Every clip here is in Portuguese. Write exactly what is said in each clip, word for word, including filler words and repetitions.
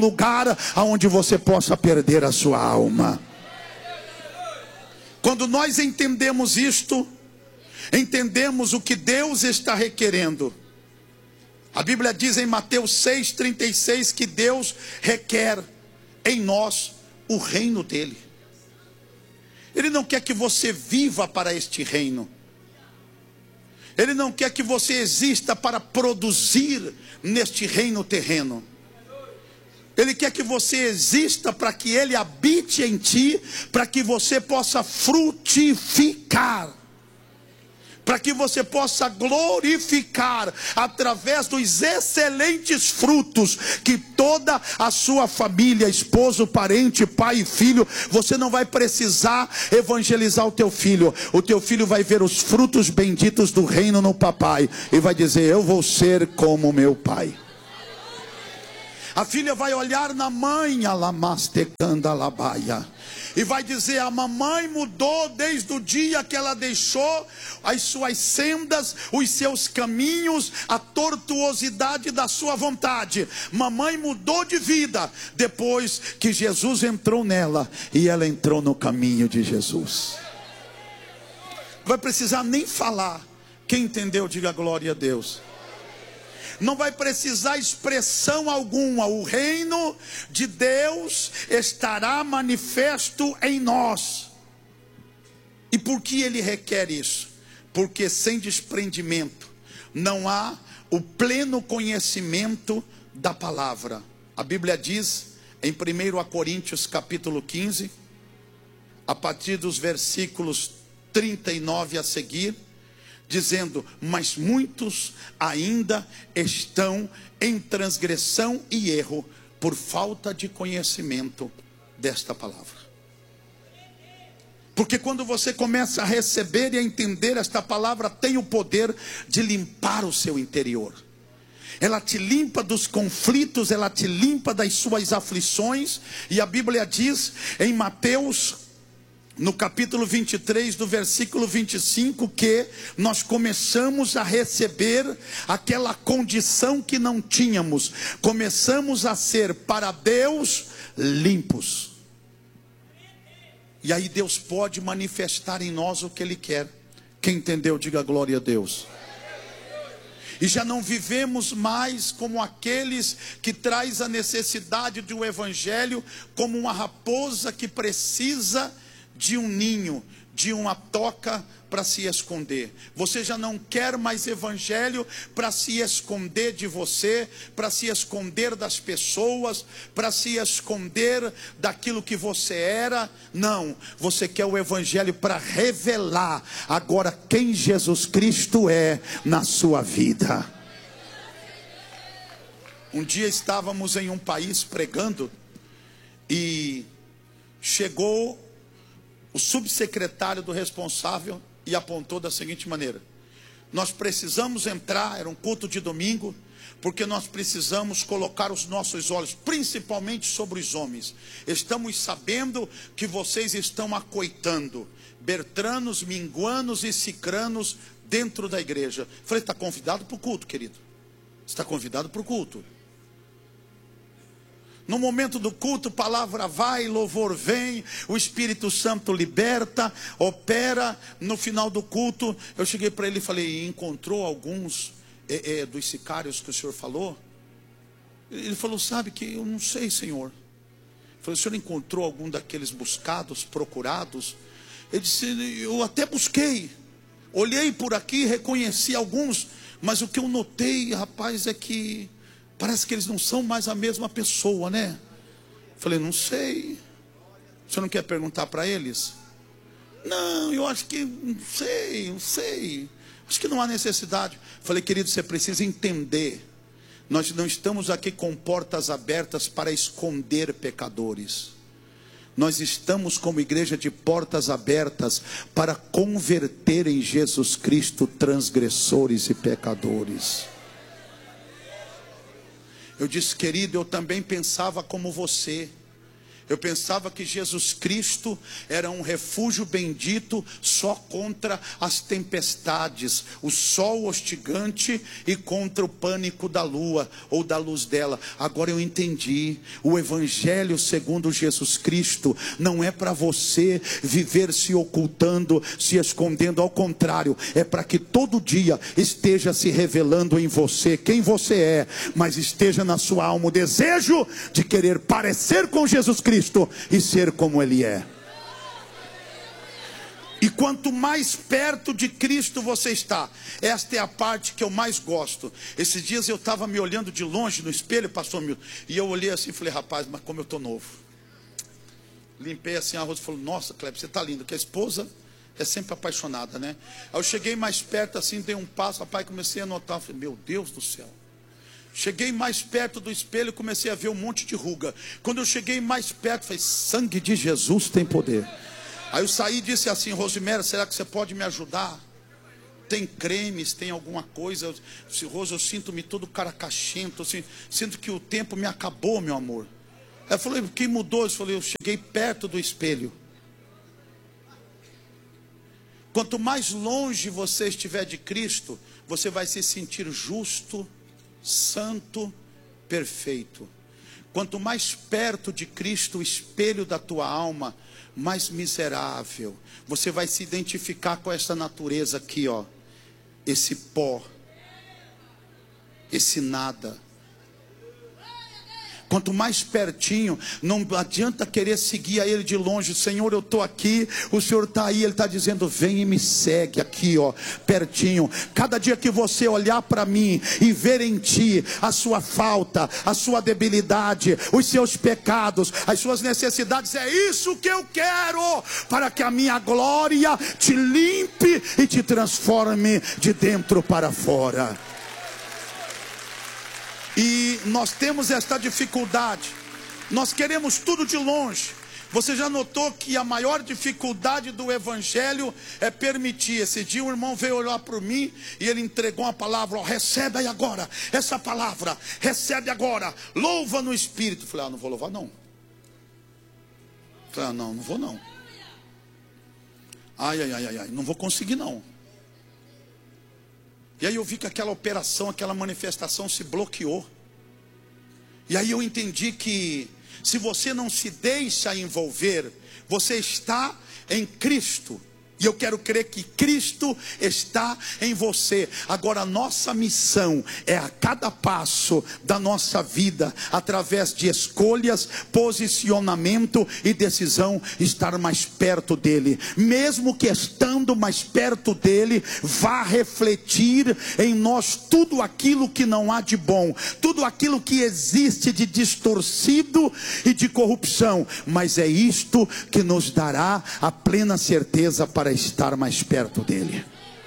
lugar aonde você possa perder a sua alma. Quando nós entendemos isto, entendemos o que Deus está requerendo. A Bíblia diz em Mateus seis, trinta e seis que Deus requer em nós o reino dele. Ele não quer que você viva para este reino. Ele não quer que você exista para produzir neste reino terreno. Ele quer que você exista para que Ele habite em ti, para que você possa frutificar, para que você possa glorificar através dos excelentes frutos que toda a sua família, esposo, parente, pai e filho, você não vai precisar evangelizar o teu filho. O teu filho vai ver os frutos benditos do reino no papai e vai dizer: eu vou ser como meu pai. A filha vai olhar na mãe, alamastecanda labaia, e vai dizer: a mamãe mudou desde o dia que ela deixou as suas sendas, os seus caminhos, a tortuosidade da sua vontade. Mamãe mudou de vida depois que Jesus entrou nela e ela entrou no caminho de Jesus. Não vai precisar nem falar. Quem entendeu, diga glória a Deus. Não vai precisar expressão alguma. O reino de Deus estará manifesto em nós. E por que Ele requer isso? Porque sem desprendimento não há o pleno conhecimento da palavra. A Bíblia diz em primeiro Coríntios capítulo quinze, a partir dos versículos trinta e nove a seguir, dizendo: mas muitos ainda estão em transgressão e erro por falta de conhecimento desta palavra. Porque quando você começa a receber e a entender, esta palavra tem o poder de limpar o seu interior. Ela te limpa dos conflitos, ela te limpa das suas aflições. E a Bíblia diz em Mateus, no capítulo vinte e três, do versículo vinte e cinco, que nós começamos a receber aquela condição que não tínhamos. Começamos a ser para Deus limpos. E aí Deus pode manifestar em nós o que Ele quer. Quem entendeu, diga glória a Deus. E já não vivemos mais como aqueles que traz a necessidade de um evangelho como uma raposa que precisa de um ninho, de uma toca para se esconder. Você já não quer mais evangelho para se esconder de você, para se esconder das pessoas, para se esconder daquilo que você era. Não, você quer o evangelho para revelar agora quem Jesus Cristo é na sua vida. Um dia estávamos em um país pregando e chegou o subsecretário do responsável e apontou da seguinte maneira: nós precisamos entrar, era um culto de domingo, porque nós precisamos colocar os nossos olhos, principalmente sobre os homens. Estamos sabendo que vocês estão acoitando bertranos, minguanos e cicranos dentro da igreja. Falei: está convidado para o culto, querido. Está convidado para o culto. No momento do culto, palavra vai, louvor vem, o Espírito Santo liberta, opera. No final do culto, eu cheguei para ele e falei: encontrou alguns é, é, dos sicários que o senhor falou? Ele falou: sabe que eu não sei, senhor. Eu falei: o senhor encontrou algum daqueles buscados, procurados? Ele disse: eu até busquei, olhei por aqui, reconheci alguns, mas o que eu notei, rapaz, é que parece que eles não são mais a mesma pessoa, né? Falei: não sei. Você não quer perguntar para eles? Não, eu acho que, não sei, não sei. Acho que não há necessidade. Falei: querido, você precisa entender. Nós não estamos aqui com portas abertas para esconder pecadores. Nós estamos como igreja de portas abertas para converter em Jesus Cristo transgressores e pecadores. Eu disse: querido, eu também pensava como você. Eu pensava que Jesus Cristo era um refúgio bendito só contra as tempestades, o sol hostigante e contra o pânico da lua ou da luz dela. Agora eu entendi, o Evangelho segundo Jesus Cristo não é para você viver se ocultando, se escondendo, ao contrário, é para que todo dia esteja se revelando em você quem você é, mas esteja na sua alma o desejo de querer parecer com Jesus Cristo e ser como Ele é. E quanto mais perto de Cristo você está, esta é a parte que eu mais gosto. Esses dias eu estava me olhando de longe no espelho, pastor Milton, e eu olhei assim e falei, rapaz, mas como eu estou novo. Limpei assim a rosto e falei, nossa, Kleber, você está lindo, que a esposa é sempre apaixonada, né? Aí eu cheguei mais perto assim, dei um passo, rapaz, comecei a notar, falei, meu Deus do céu. Cheguei mais perto do espelho e comecei a ver um monte de ruga. Quando eu cheguei mais perto, falei, sangue de Jesus tem poder. Aí eu saí e disse assim, Rosemary, será que você pode me ajudar? Tem cremes, tem alguma coisa? Eu disse, Rose, eu sinto-me todo caracachento, assim, sinto que o tempo me acabou, meu amor. Aí eu falei, o que mudou? Eu falei, eu cheguei perto do espelho. Quanto mais longe você estiver de Cristo, você vai se sentir justo, santo, perfeito. Quanto mais perto de Cristo, o espelho da tua alma, mais miserável. Você vai se identificar com essa natureza aqui, ó. Esse pó, esse nada. Quanto mais pertinho, não adianta querer seguir a Ele de longe. Senhor, eu estou aqui, o Senhor está aí, Ele está dizendo, vem e me segue aqui, ó, pertinho. Cada dia que você olhar para mim e ver em ti a sua falta, a sua debilidade, os seus pecados, as suas necessidades, é isso que eu quero, para que a minha glória te limpe e te transforme de dentro para fora. E nós temos esta dificuldade, nós queremos tudo de longe. Você já notou que a maior dificuldade do Evangelho é permitir? Esse dia um irmão veio olhar para mim e ele entregou uma palavra, ó, recebe aí agora, essa palavra, recebe agora, louva no Espírito. Eu falei, ah, não vou louvar não. Eu falei, ah, não, não vou não. Ai, ai, ai, ai, ai, não vou conseguir não. E aí eu vi que aquela operação, aquela manifestação se bloqueou. E aí eu entendi que se você não se deixa envolver, você está em Cristo. E eu quero crer que Cristo está em você. Agora a nossa missão é a cada passo da nossa vida, através de escolhas, posicionamento e decisão, estar mais perto dele. Mesmo que estando mais perto dele, vá refletir em nós tudo aquilo que não há de bom, tudo aquilo que existe de distorcido e de corrupção. Mas é isto que nos dará a plena certeza para estar mais perto dele.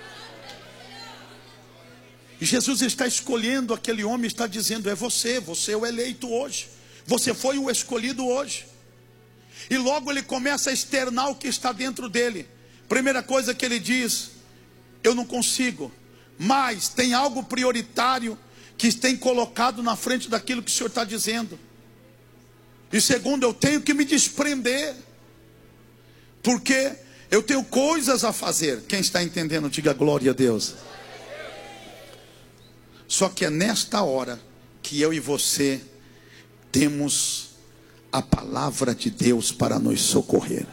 E Jesus está escolhendo aquele homem, está dizendo, é você, você é o eleito hoje, você foi o escolhido hoje. E logo ele começa a externar o que está dentro dele. Primeira coisa que ele diz, eu não consigo, mas tem algo prioritário que tem colocado na frente daquilo que o Senhor está dizendo. E segundo, eu tenho que me desprender, porque eu tenho coisas a fazer. Quem está entendendo, diga glória a Deus. Só que é nesta hora que eu e você temos a palavra de Deus para nos socorrer.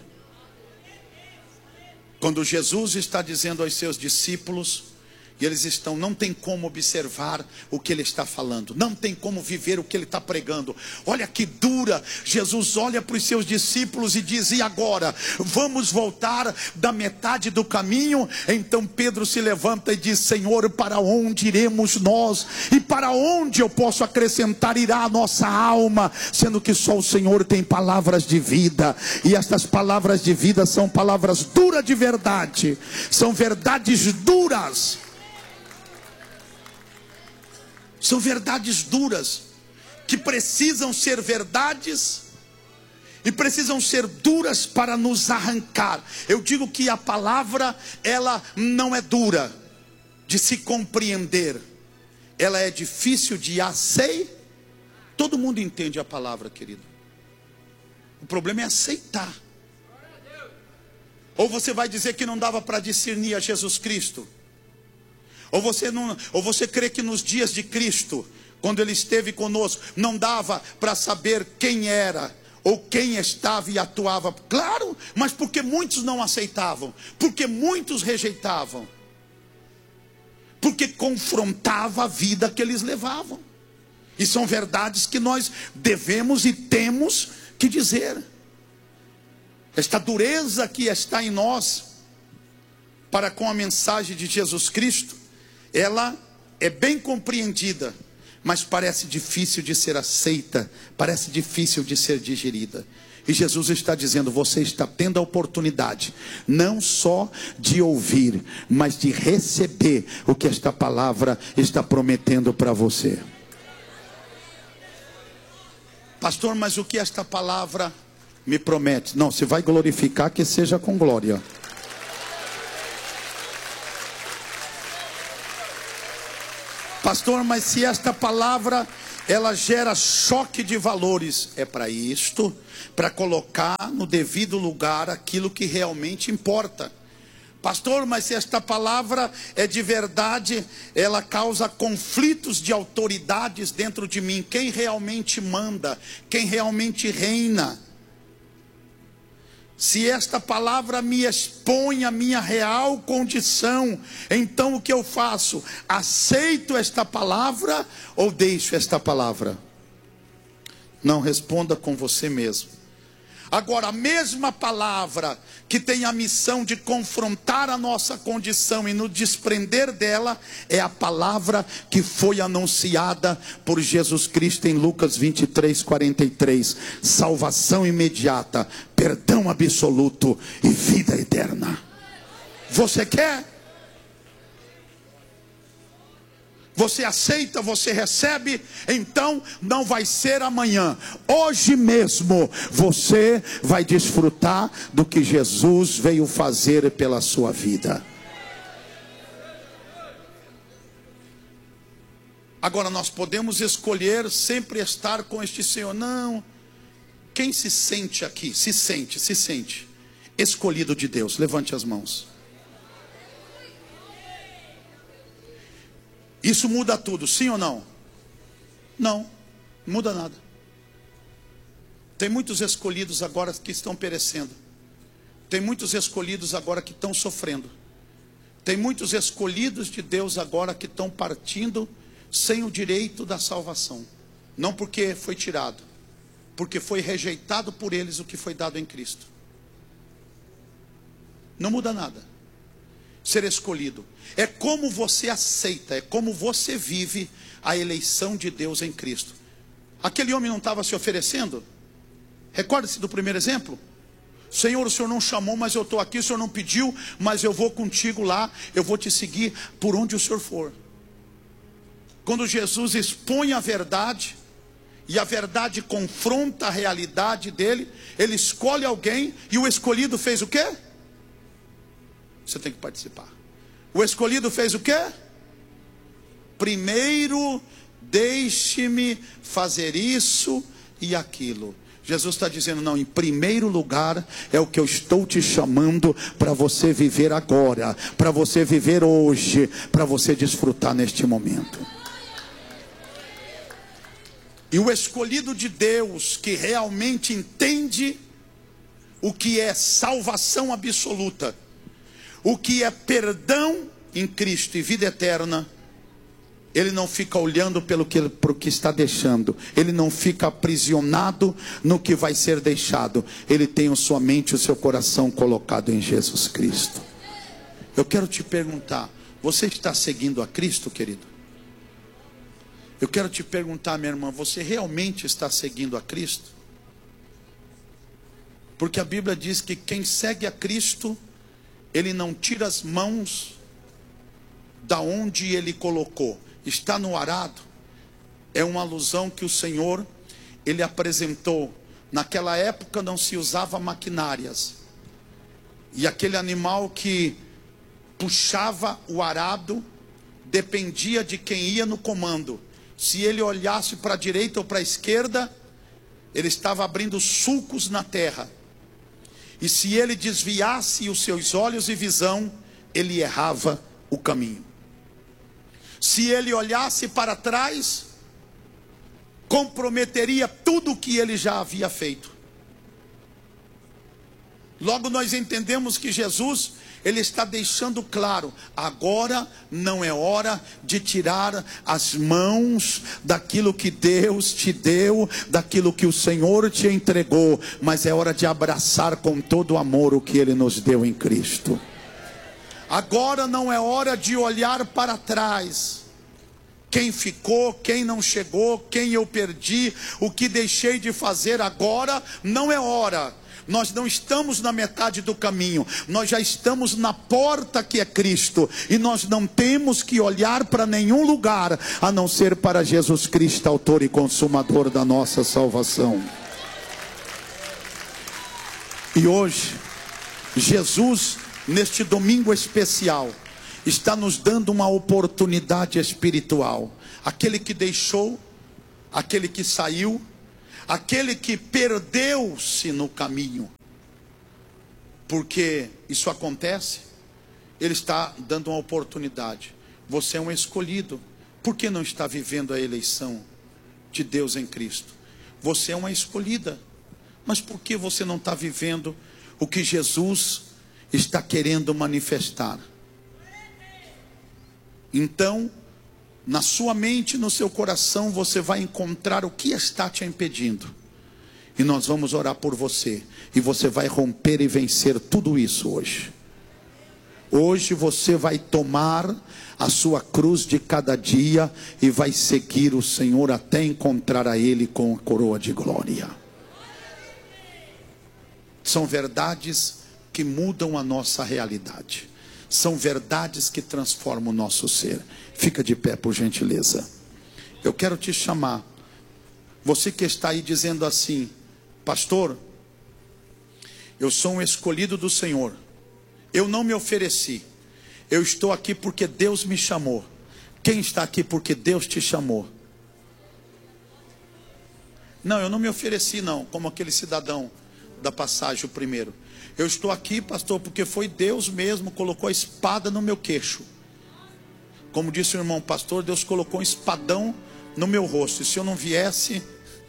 Quando Jesus está dizendo aos seus discípulos, e eles estão, não tem como observar o que ele está falando, não tem como viver o que ele está pregando. Olha que dura. Jesus olha para os seus discípulos e diz, e agora? Vamos voltar da metade do caminho? Então Pedro se levanta e diz, Senhor, para onde iremos nós? E para onde eu posso acrescentar irá a nossa alma? Sendo que só o Senhor tem palavras de vida, e estas palavras de vida são palavras duras de verdade, são verdades duras. São verdades duras, que precisam ser verdades, e precisam ser duras para nos arrancar. Eu digo que a palavra, ela não é dura de se compreender, ela é difícil de aceitar. Todo mundo entende a palavra, querido. O problema é aceitar. Ou você vai dizer que não dava para discernir a Jesus Cristo? Ou você, não, ou você crê que nos dias de Cristo, quando Ele esteve conosco, não dava para saber quem era, ou quem estava e atuava? Claro, mas porque muitos não aceitavam, porque muitos rejeitavam, porque confrontava a vida que eles levavam. E são verdades que nós devemos e temos que dizer. Esta dureza que está em nós para com a mensagem de Jesus Cristo, ela é bem compreendida, mas parece difícil de ser aceita, parece difícil de ser digerida. E Jesus está dizendo: você está tendo a oportunidade, não só de ouvir, mas de receber o que esta palavra está prometendo para você. Pastor, mas o que esta palavra me promete? Não, você vai glorificar, que seja com glória. Pastor, mas se esta palavra ela gera choque de valores, é para isto, para colocar no devido lugar aquilo que realmente importa. Pastor, mas se esta palavra é de verdade, ela causa conflitos de autoridades dentro de mim. Quem realmente manda? Quem realmente reina? Se esta palavra me expõe a minha real condição, então o que eu faço? Aceito esta palavra ou deixo esta palavra? Não, responda com você mesmo. Agora, a mesma palavra que tem a missão de confrontar a nossa condição e nos desprender dela, é a palavra que foi anunciada por Jesus Cristo em Lucas vinte e três, quarenta e três. Salvação imediata, perdão absoluto e vida eterna. Você quer? Você aceita, você recebe, então não vai ser amanhã. Hoje mesmo você vai desfrutar do que Jesus veio fazer pela sua vida. Agora nós podemos escolher sempre estar com este Senhor. Não. Quem se sente aqui, se sente, se sente escolhido de Deus, levante as mãos. Isso muda tudo, sim ou não? Não, não muda nada. Tem muitos escolhidos agora que estão perecendo. Tem muitos escolhidos agora que estão sofrendo. Tem muitos escolhidos de Deus agora que estão partindo sem o direito da salvação. Não porque foi tirado, porque foi rejeitado por eles o que foi dado em Cristo. Não muda nada. Ser escolhido é como você aceita, é como você vive a eleição de Deus em Cristo. Aquele homem não estava se oferecendo? Recorda-se do primeiro exemplo? Senhor, o Senhor não chamou, mas eu estou aqui. O Senhor não pediu, mas eu vou contigo lá. Eu vou te seguir por onde o Senhor for. Quando Jesus expõe a verdade, e a verdade confronta a realidade dele, ele escolhe alguém, e o escolhido fez o quê? Você tem que participar. O escolhido fez o quê? Primeiro, deixe-me fazer isso e aquilo. Jesus está dizendo: não, em primeiro lugar é o que eu estou te chamando para você viver agora, para você viver hoje, para você desfrutar neste momento. E o escolhido de Deus, que realmente entende o que é salvação absoluta, o que é perdão em Cristo e vida eterna, ele não fica olhando pelo que, para o que está deixando. Ele não fica aprisionado no que vai ser deixado. Ele tem a sua mente e o seu coração colocado em Jesus Cristo. Eu quero te perguntar: você está seguindo a Cristo, querido? Eu quero te perguntar, minha irmã, você realmente está seguindo a Cristo? Porque a Bíblia diz que quem segue a Cristo, ele não tira as mãos da onde ele colocou. Está no arado. É uma alusão que o Senhor, ele apresentou. Naquela época não se usava maquinárias. E aquele animal que puxava o arado dependia de quem ia no comando. Se ele olhasse para a direita ou para a esquerda, ele estava abrindo sulcos na terra. E se ele desviasse os seus olhos e visão, ele errava o caminho. Se ele olhasse para trás, comprometeria tudo o que ele já havia feito. Logo nós entendemos que Jesus, ele está deixando claro, agora não é hora de tirar as mãos daquilo que Deus te deu, daquilo que o Senhor te entregou, mas é hora de abraçar com todo o amor o que Ele nos deu em Cristo. Agora não é hora de olhar para trás, quem ficou, quem não chegou, quem eu perdi, o que deixei de fazer. Agora não é hora. Nós não estamos na metade do caminho, nós já estamos na porta que é Cristo, e nós não temos que olhar para nenhum lugar, a não ser para Jesus Cristo, autor e consumador da nossa salvação. E hoje, Jesus, neste domingo especial, está nos dando uma oportunidade espiritual. Aquele que deixou, aquele que saiu, aquele que perdeu-se no caminho, porque isso acontece, ele está dando uma oportunidade. Você é um escolhido, por que não está vivendo a eleição de Deus em Cristo? Você é uma escolhida, mas por que você não está vivendo o que Jesus está querendo manifestar? Então, na sua mente, no seu coração, você vai encontrar o que está te impedindo. E nós vamos orar por você. E você vai romper e vencer tudo isso hoje. Hoje você vai tomar a sua cruz de cada dia e vai seguir o Senhor até encontrar a Ele com a coroa de glória. São verdades que mudam a nossa realidade. São verdades que transformam o nosso ser. Fica de pé, por gentileza. Eu quero te chamar. Você que está aí dizendo assim: pastor, eu sou um escolhido do Senhor. Eu não me ofereci. Eu estou aqui porque Deus me chamou. Quem está aqui porque Deus te chamou? Não, eu não me ofereci não, como aquele cidadão da passagem, o primeiro. Eu estou aqui, pastor, porque foi Deus mesmo, colocou a espada no meu queixo. Como disse o irmão pastor, Deus colocou um espadão no meu rosto. E se eu não viesse...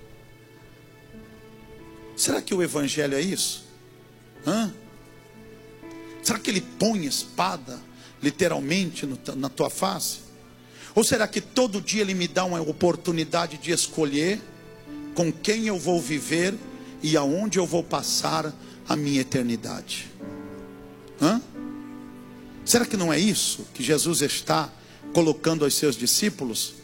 Será que o evangelho é isso? Hã? Será que ele põe espada, literalmente, no, na tua face? Ou será que todo dia ele me dá uma oportunidade de escolher com quem eu vou viver e aonde eu vou passar a minha eternidade? Hã? Será que não é isso que Jesus está colocando aos seus discípulos?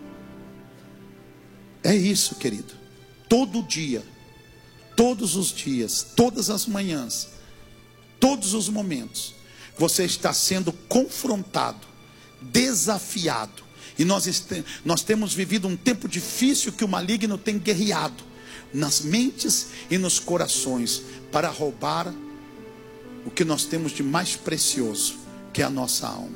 É isso, querido. Todo dia, todos os dias, todas as manhãs, todos os momentos, você está sendo confrontado, desafiado. E nós, nós temos vivido um tempo difícil que o maligno tem guerreado nas mentes e nos corações para roubar o que nós temos de mais precioso, que é a nossa alma.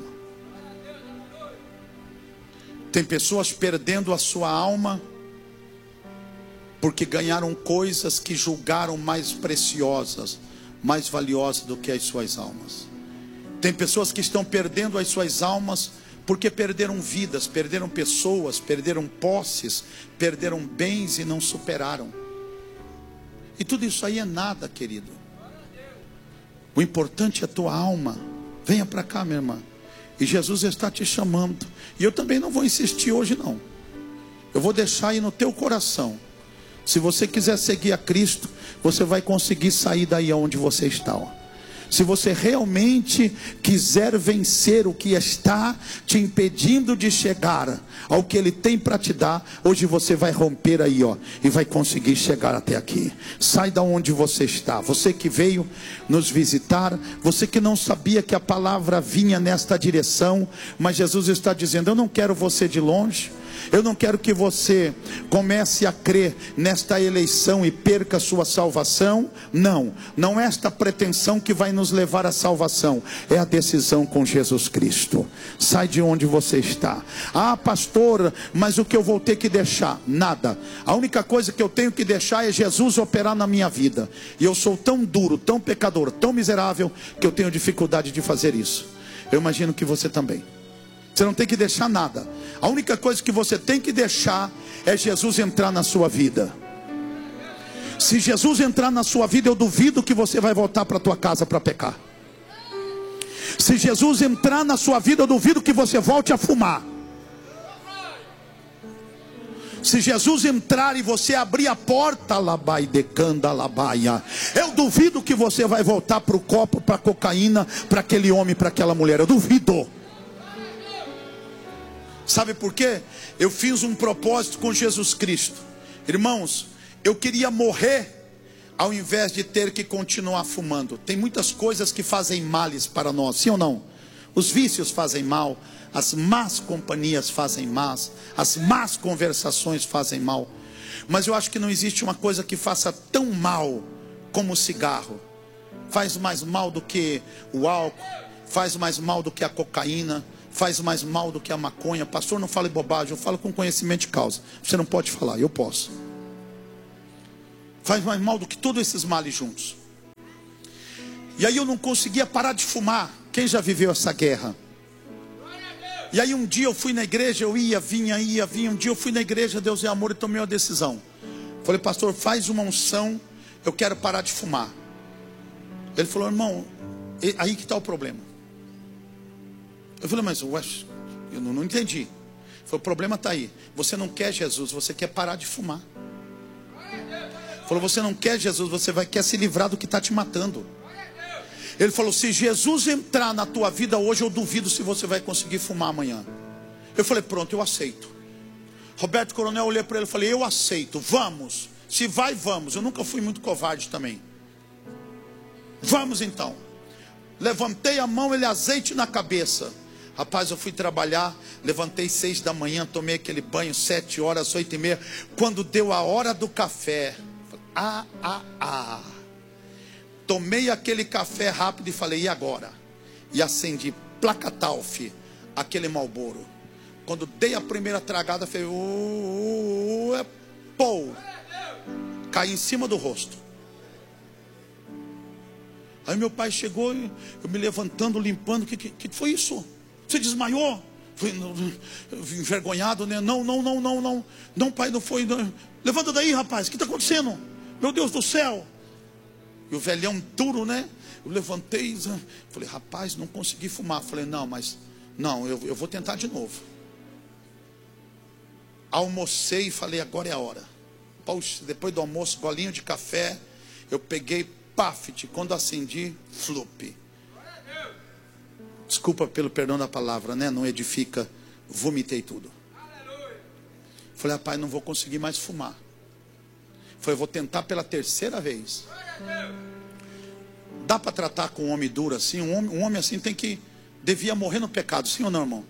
Tem pessoas perdendo a sua alma porque ganharam coisas que julgaram mais preciosas, mais valiosas do que as suas almas. Tem pessoas que estão perdendo as suas almas porque perderam vidas, perderam pessoas, perderam posses, perderam bens e não superaram. E tudo isso aí é nada, querido. O importante é a tua alma. Venha para cá, minha irmã. E Jesus está te chamando. E eu também não vou insistir hoje não. Eu vou deixar aí no teu coração. Se você quiser seguir a Cristo, você vai conseguir sair daí onde você está, ó. Se você realmente quiser vencer o que está te impedindo de chegar ao que Ele tem para te dar, hoje você vai romper aí, ó, e vai conseguir chegar até aqui. Sai da onde você está. Você que veio nos visitar, você que não sabia que a palavra vinha nesta direção, mas Jesus está dizendo: eu não quero você de longe. Eu não quero que você comece a crer nesta eleição e perca sua salvação. Não, não é esta pretensão que vai nos levar à salvação, é a decisão com Jesus Cristo. Sai de onde você está. Ah, pastor, mas o que eu vou ter que deixar? Nada. A única coisa que eu tenho que deixar é Jesus operar na minha vida. E eu sou tão duro, tão pecador, tão miserável, que eu tenho dificuldade de fazer isso. Eu imagino que você também. Você não tem que deixar nada. A única coisa que você tem que deixar é Jesus entrar na sua vida. Se Jesus entrar na sua vida, eu duvido que você vai voltar para a tua casa para pecar. Se Jesus entrar na sua vida, eu duvido que você volte a fumar. Se Jesus entrar e você abrir a porta, labai decanda labaia, eu duvido que você vai voltar para o copo, para a cocaína, para aquele homem, para aquela mulher. Eu duvido. Sabe por quê? Eu fiz um propósito com Jesus Cristo. Irmãos, eu queria morrer ao invés de ter que continuar fumando. Tem muitas coisas que fazem males para nós, sim ou não? Os vícios fazem mal, as más companhias fazem más, as más conversações fazem mal. Mas eu acho que não existe uma coisa que faça tão mal como o cigarro. Faz mais mal do que o álcool, faz mais mal do que a cocaína, faz mais mal do que a maconha. Pastor, não fale bobagem, eu falo com conhecimento de causa. Você não pode falar, eu posso. Faz mais mal do que todos esses males juntos. E aí eu não conseguia parar de fumar. Quem já viveu essa guerra? E aí um dia eu fui na igreja, eu ia, vinha, ia, vinha. Um dia eu fui na igreja, Deus é amor, e tomei uma decisão. Falei, pastor, faz uma unção, eu quero parar de fumar. Ele falou, irmão, aí que está o problema. Eu falei, mas ué, eu não, não entendi. Ele falou, o problema está aí. Você não quer Jesus, você quer parar de fumar. Ele falou, você não quer Jesus, você vai quer se livrar do que está te matando. Ele falou, se Jesus entrar na tua vida hoje, eu duvido se você vai conseguir fumar amanhã. Eu falei, pronto, eu aceito. Roberto Coronel, olhei para ele e falei, eu aceito, vamos. Se vai, vamos. Eu nunca fui muito covarde também. Vamos então. Levantei a mão, ele azeite na cabeça. Rapaz, eu fui trabalhar, levantei seis da manhã, tomei aquele banho, sete horas, oito e meia. Quando deu a hora do café, ah, ah, ah. Tomei aquele café rápido e falei, e agora? E acendi, placatalf, aquele Marlboro. Quando dei a primeira tragada, falei, uh, uh, uh, é pô. Caí em cima do rosto. Aí meu pai chegou, eu me levantando, limpando, o que, que, que foi isso? Você desmaiou? Fui envergonhado, né? Não, não, não, não, não. Não, pai, não foi. Não. Levanta daí, rapaz, o que está acontecendo? Meu Deus do céu. E o velhão duro, né? Eu levantei, falei, rapaz, não consegui fumar. Falei, não, mas, não, eu, eu vou tentar de novo. Almocei e falei, agora é a hora. Poxa, depois do almoço, golinho de café, eu peguei Pafit, quando acendi, flup. Desculpa pelo perdão da palavra, né? Não edifica, vomitei tudo. Falei, rapaz, não vou conseguir mais fumar. Falei, vou tentar pela terceira vez. Dá para tratar com um homem duro assim? Um homem, um homem assim tem que, devia morrer no pecado, sim ou não, irmão?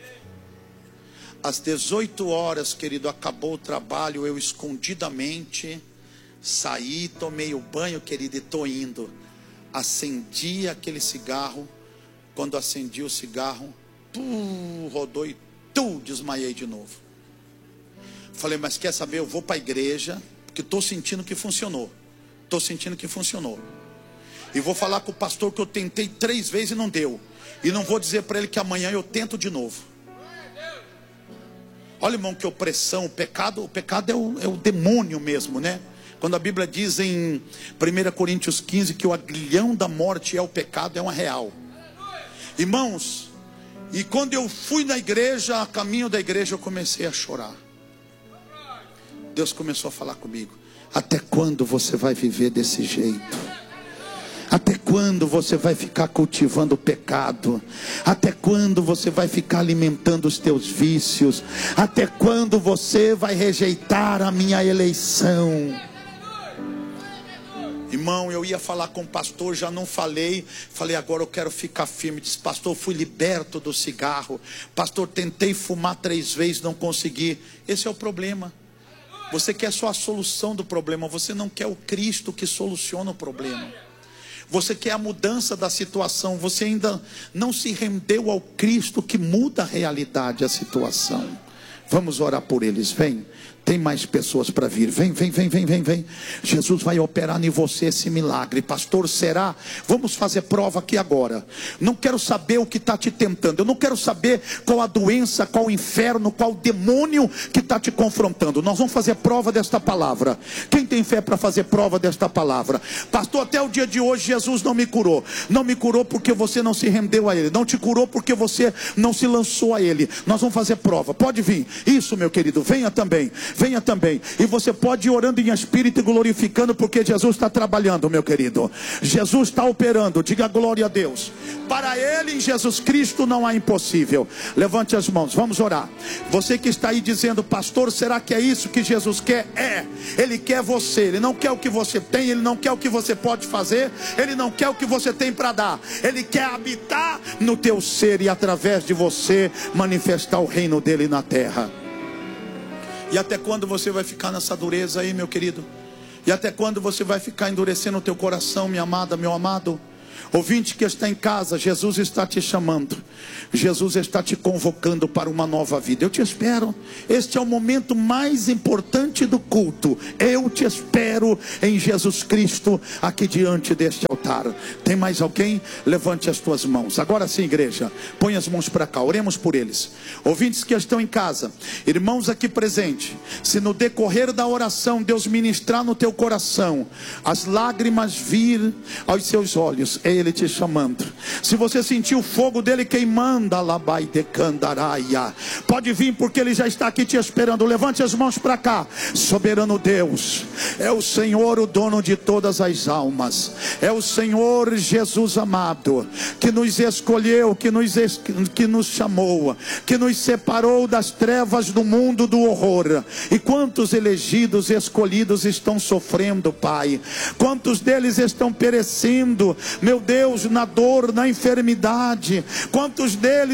Às dezoito horas, querido, acabou o trabalho, eu escondidamente saí, tomei o banho, querido, e estou indo. Acendi aquele cigarro. Quando acendi o cigarro, pum, rodou e tu, desmaiei de novo. Falei, mas quer saber, eu vou para a igreja, porque estou sentindo que funcionou. Estou sentindo que funcionou. E vou falar com o pastor que eu tentei três vezes e não deu. E não vou dizer para ele que amanhã eu tento de novo. Olha, irmão, que opressão, o pecado, o pecado é o, é o demônio mesmo, né? Quando a Bíblia diz em primeira Coríntios quinze que o aguilhão da morte é o pecado, é uma real. Irmãos, e quando eu fui na igreja, a caminho da igreja, eu comecei a chorar. Deus começou a falar comigo. Até quando você vai viver desse jeito? Até quando você vai ficar cultivando o pecado? Até quando você vai ficar alimentando os teus vícios? Até quando você vai rejeitar a minha eleição? Irmão, eu ia falar com o pastor, já não falei. Falei, agora eu quero ficar firme. Disse, pastor, fui liberto do cigarro. Pastor, tentei fumar três vezes, não consegui. Esse é o problema. Você quer só a solução do problema. Você não quer o Cristo que soluciona o problema. Você quer a mudança da situação. Você ainda não se rendeu ao Cristo que muda a realidade, a situação. Vamos orar por eles, vem. Tem mais pessoas para vir, vem, vem, vem, vem, vem, vem. Jesus vai operar em você esse milagre. Pastor, será? Vamos fazer prova aqui agora. Não quero saber o que está te tentando. Eu não quero saber qual a doença, qual o inferno, qual o demônio que está te confrontando. Nós vamos fazer prova desta palavra. Quem tem fé para fazer prova desta palavra? Pastor, até o dia de hoje Jesus não me curou. Não me curou porque você não se rendeu a Ele. Não te curou porque você não se lançou a Ele. Nós vamos fazer prova. Pode vir. Isso, meu querido, venha também. Venha também, e você pode ir orando em espírito e glorificando, porque Jesus está trabalhando, meu querido. Jesus está operando, diga glória a Deus. Para Ele, em Jesus Cristo, não há impossível. Levante as mãos, vamos orar. Você que está aí dizendo, pastor, será que é isso que Jesus quer? É, Ele quer você. Ele não quer o que você tem, Ele não quer o que você pode fazer, Ele não quer o que você tem para dar. Ele quer habitar no teu ser e através de você manifestar o reino dele na terra. E até quando você vai ficar nessa dureza aí, meu querido? E até quando você vai ficar endurecendo o teu coração, minha amada, meu amado? Ouvinte que está em casa, Jesus está te chamando. Jesus está te convocando para uma nova vida. Eu te espero. Este é o momento mais importante do culto. Eu te espero em Jesus Cristo, aqui diante deste altar. Tem mais alguém? Levante as tuas mãos. Agora sim, igreja, põe as mãos para cá, oremos por eles. Ouvintes que estão em casa, irmãos aqui presentes, se no decorrer da oração Deus ministrar no teu coração, as lágrimas vir aos seus olhos, é Ele te chamando. Se você sentir o fogo dele queimando, pode vir, porque Ele já está aqui te esperando. Levante as mãos para cá. Soberano Deus, é o Senhor o dono de todas as almas. É o Senhor Jesus amado, que nos escolheu, que nos, que nos chamou, que nos separou das trevas do mundo do horror. E quantos elegidos, escolhidos estão sofrendo, Pai? Quantos deles estão perecendo, meu Deus, na dor, na enfermidade? Quantos deles